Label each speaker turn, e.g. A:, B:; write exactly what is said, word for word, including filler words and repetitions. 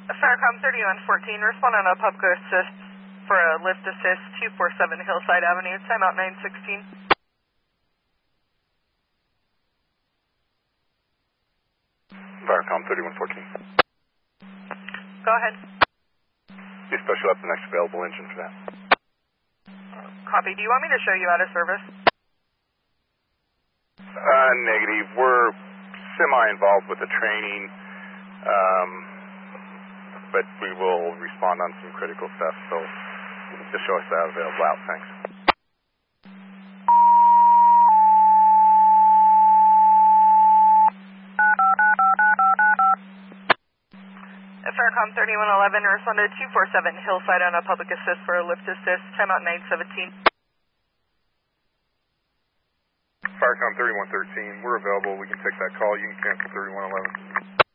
A: Farcom thirty-one fourteen, respond on a Pubco assist for a lift assist, two four seven Hillside Avenue, timeout nine sixteen.
B: Farcom thirty-one fourteen.
A: Go ahead.
B: Be special up the next available engine for that.
A: Copy. Do you want me to show you out of service?
B: Uh, negative. We're semi-involved with the training, um, but we will respond on some critical stuff, so just show us that available out. Thanks.
A: Farcom thirty-one eleven, respond to two four seven Hillside on a public assist for a lift assist, timeout nine seventeen.
B: Farcom thirty-one thirteen, we're available. We can take that call. You can cancel thirty-one eleven.